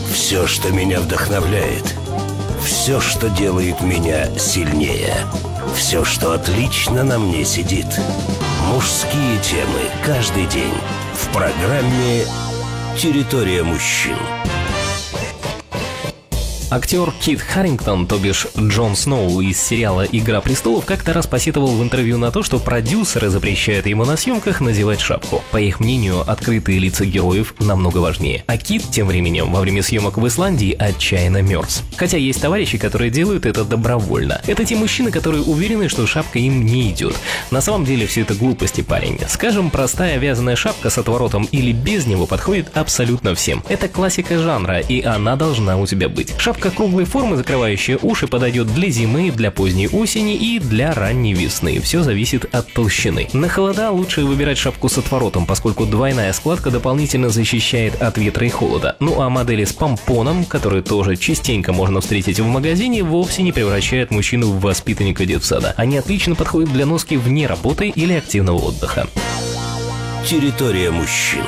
Все, что меня вдохновляет. Все, что делает меня сильнее. Все, что отлично на мне сидит. Мужские темы каждый день в программе «Территория мужчин». Актер Кит Харингтон, то бишь Джон Сноу из сериала «Игра престолов», как-то раз посетовал в интервью на то, что продюсеры запрещают ему на съемках надевать шапку. По их мнению, открытые лица героев намного важнее. А Кит, тем временем, во время съемок в Исландии отчаянно мерз. Хотя есть товарищи, которые делают это добровольно. Это те мужчины, которые уверены, что шапка им не идет. На самом деле все это глупости, парень. Скажем, простая вязаная шапка с отворотом или без него подходит абсолютно всем. Это классика жанра, и она должна у тебя быть. Шапка круглой формы, закрывающая уши, подойдет для зимы, для поздней осени и для ранней весны. Все зависит от толщины. На холода лучше выбирать шапку с отворотом, поскольку двойная складка дополнительно защищает от ветра и холода. Ну а модели с помпоном, которые тоже частенько можно встретить в магазине, вовсе не превращают мужчину в воспитанника детсада. Они отлично подходят для носки вне работы или активного отдыха. Территория мужчин.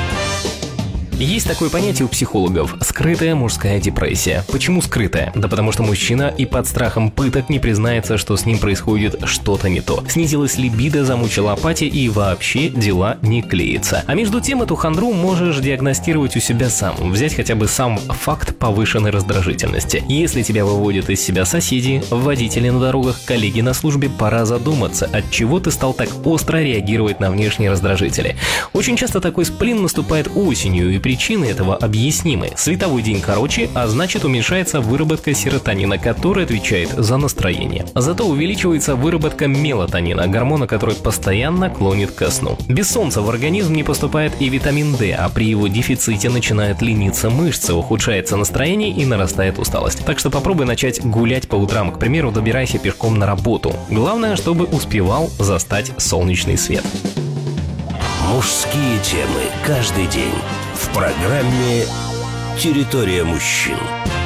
Есть такое понятие у психологов – скрытая мужская депрессия. Почему скрытая? Да потому что мужчина и под страхом пыток не признается, что с ним происходит что-то не то. Снизилась либидо, замучила апатия и вообще дела не клеятся. А между тем эту хандру можешь диагностировать у себя сам. Взять хотя бы сам факт повышенной раздражительности. Если тебя выводят из себя соседи, водители на дорогах, коллеги на службе, пора задуматься, от чего ты стал так остро реагировать на внешние раздражители. Очень часто такой сплин наступает осенью, и причины этого объяснимы. Световой день короче, а значит уменьшается выработка серотонина, который отвечает за настроение. Зато увеличивается выработка мелатонина, гормона, который постоянно клонит ко сну. Без солнца в организм не поступает и витамин D, а при его дефиците начинают лениться мышцы, ухудшается настроение и нарастает усталость. Так что попробуй начать гулять по утрам, к примеру, добирайся пешком на работу. Главное, чтобы успевал застать солнечный свет. Мужские темы каждый день в программе «Территория мужчин».